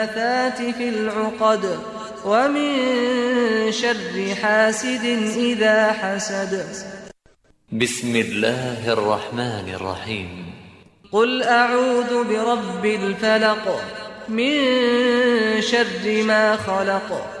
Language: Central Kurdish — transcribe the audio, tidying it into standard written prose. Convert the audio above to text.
النفاثات في العقد ومن شر حاسد إذا حسد. بسم الله الرحمن الرحيم. قل أعوذ برب الفلق من شر ما خلق